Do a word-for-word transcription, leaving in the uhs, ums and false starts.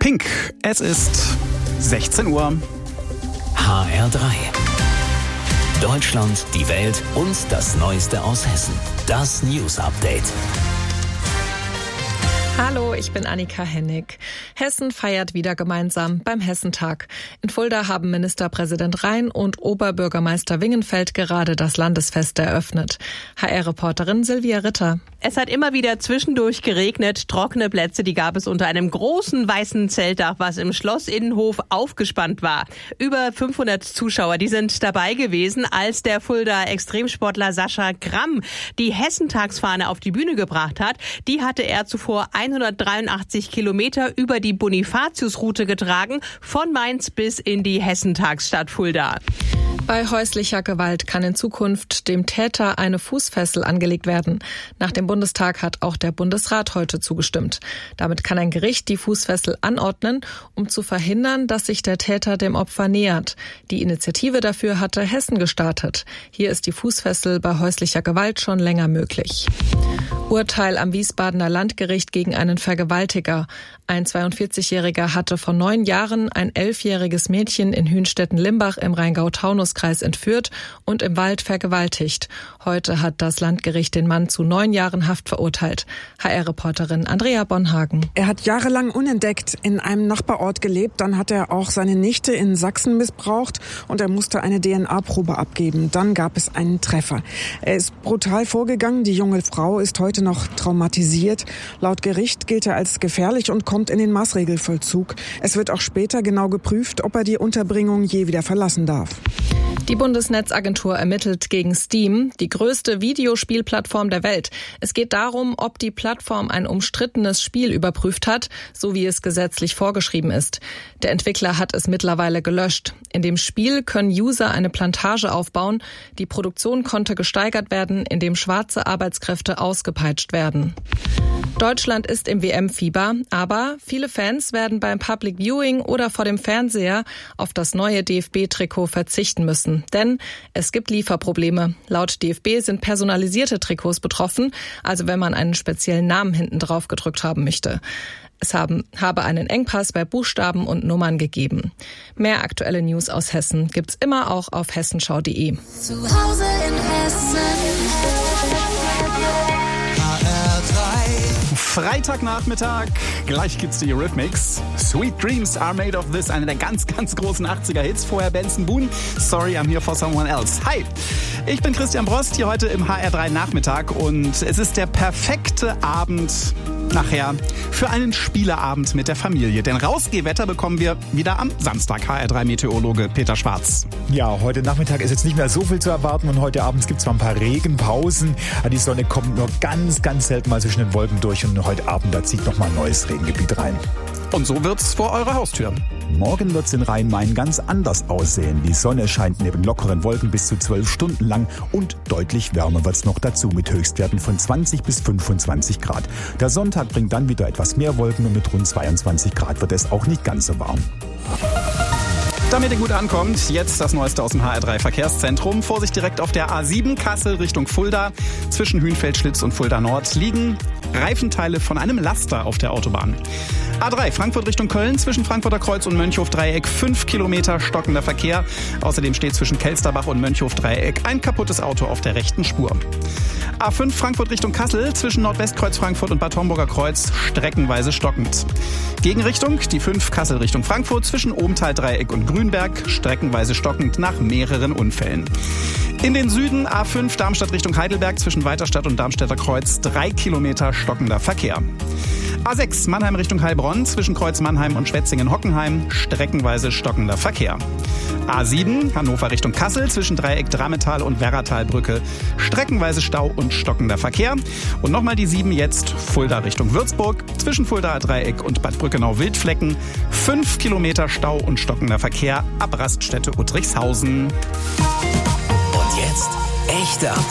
Pink, es ist sechzehn Uhr. H R drei. Deutschland, die Welt und das Neueste aus Hessen. Das News Update. Hallo, ich bin Annika Hennig. Hessen feiert wieder gemeinsam beim Hessentag. In Fulda haben Ministerpräsident Rhein und Oberbürgermeister Wingenfeld gerade das Landesfest eröffnet. H R-Reporterin Silvia Ritter. Es hat immer wieder zwischendurch geregnet. Trockene Plätze, die gab es unter einem großen weißen Zeltdach, was im Schlossinnenhof aufgespannt war. Über fünfhundert Zuschauer, die sind dabei gewesen, als der Fulda Extremsportler Sascha Gramm die Hessentagsfahne auf die Bühne gebracht hat. Die hatte er zuvor hundertdreiundachtzig Kilometer über die Bonifatiusroute getragen, von Mainz bis in die Hessentagsstadt Fulda. Bei häuslicher Gewalt kann in Zukunft dem Täter eine Fußfessel angelegt werden. Nach dem Bundestag hat auch der Bundesrat heute zugestimmt. Damit kann ein Gericht die Fußfessel anordnen, um zu verhindern, dass sich der Täter dem Opfer nähert. Die Initiative dafür hatte Hessen gestartet. Hier ist die Fußfessel bei häuslicher Gewalt schon länger möglich. Urteil am Wiesbadener Landgericht gegen einen Vergewaltiger. Ein zweiundvierzigjähriger hatte vor neun Jahren ein elfjähriges Mädchen in Hünstetten-Limbach im Rheingau-Taunus-Kreis entführt und im Wald vergewaltigt. Heute hat das Landgericht den Mann zu neun Jahren Haft verurteilt. H R-Reporterin Andrea Bonhagen. Er hat jahrelang unentdeckt in einem Nachbarort gelebt. Dann hat er auch seine Nichte in Sachsen missbraucht und er musste eine D N A-Probe abgeben. Dann gab es einen Treffer. Er ist brutal vorgegangen. Die junge Frau ist heute noch traumatisiert. Laut Gericht gilt er als gefährlich und kommt in den Maßregelvollzug. Es wird auch später genau geprüft, ob er die Unterbringung je wieder verlassen darf. Die Bundesnetzagentur ermittelt gegen Steam, die größte Videospielplattform der Welt. Es geht darum, ob die Plattform ein umstrittenes Spiel überprüft hat, so wie es gesetzlich vorgeschrieben ist. Der Entwickler hat es mittlerweile gelöscht. In dem Spiel können User eine Plantage aufbauen. Die Produktion konnte gesteigert werden, indem schwarze Arbeitskräfte ausgepeitscht werden. Deutschland ist im W M-Fieber, aber viele Fans werden beim Public Viewing oder vor dem Fernseher auf das neue D F B-Trikot verzichten müssen. Denn es gibt Lieferprobleme. Laut D F B sind personalisierte Trikots betroffen, also wenn man einen speziellen Namen hinten drauf gedrückt haben möchte. Es haben, habe einen Engpass bei Buchstaben und Nummern gegeben. Mehr aktuelle News aus Hessen gibt's immer auch auf hessenschau punkt de. Zu Hause in Hessen. Freitagnachmittag, gleich gibt's die Eurythmics. Sweet Dreams Are Made of This, eine der ganz, ganz großen achtziger-Hits. Vorher Benson Boone, Sorry I'm Here for Someone Else. Hi, ich bin Christian Brost, hier heute im H R drei Nachmittag und es ist der perfekte Abend nachher für einen Spieleabend mit der Familie. Denn Rausgehwetter bekommen wir wieder am Samstag. H R drei Meteorologe Peter Schwarz. Ja, heute Nachmittag ist jetzt nicht mehr so viel zu erwarten und heute Abend gibt es zwar ein paar Regenpausen. Die Sonne kommt nur ganz, ganz selten mal zwischen den Wolken durch und heute Abend, da zieht nochmal ein neues Regengebiet rein. Und so wird's vor eurer Haustür. Morgen wird's in Rhein-Main ganz anders aussehen. Die Sonne scheint neben lockeren Wolken bis zu zwölf Stunden lang und deutlich wärmer wird's noch dazu mit Höchstwerten von zwanzig bis fünfundzwanzig Grad. Der Sonntag bringt dann wieder etwas mehr Wolken und mit rund zweiundzwanzig Grad wird es auch nicht ganz so warm. Damit ihr gut ankommt, jetzt das Neueste aus dem H R drei Verkehrszentrum. Vorsicht direkt auf der A sieben Kassel Richtung Fulda. Zwischen Hünfeld-Schlitz und Fulda Nord liegen Reifenteile von einem Laster auf der Autobahn. A drei Frankfurt Richtung Köln, zwischen Frankfurter Kreuz und Mönchhof-Dreieck fünf Kilometer stockender Verkehr. Außerdem steht zwischen Kelsterbach und Mönchhof-Dreieck ein kaputtes Auto auf der rechten Spur. A fünf Frankfurt Richtung Kassel, zwischen Nordwestkreuz Frankfurt und Bad Homburger Kreuz streckenweise stockend. Gegenrichtung, die fünf Kassel Richtung Frankfurt, zwischen Obenthal-Dreieck und Grünberg streckenweise stockend nach mehreren Unfällen. In den Süden A fünf Darmstadt Richtung Heidelberg, zwischen Weiterstadt und Darmstädter Kreuz drei Kilometer stockender Verkehr. A sechs Mannheim Richtung Heilbronn, zwischen Kreuz Mannheim und Schwetzingen-Hockenheim streckenweise stockender Verkehr. A sieben Hannover Richtung Kassel, zwischen Dreieck Drammetal und Werratalbrücke streckenweise Stau und stockender Verkehr. Und nochmal die sieben jetzt Fulda Richtung Würzburg, zwischen Fuldaer Dreieck und Bad Brückenau-Wildflecken fünf Kilometer Stau und stockender Verkehr ab Raststätte Uttrichshausen. Und jetzt echte Updates.